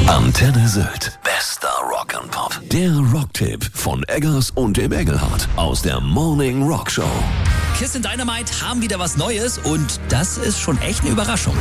Antenne Sylt. Bester Rock'n'Pop. Der Rocktipp von Eggers und dem Engelhardt aus der Morning Rock Show. Kiss in Dynamite haben wieder was Neues und das ist schon echt eine Überraschung.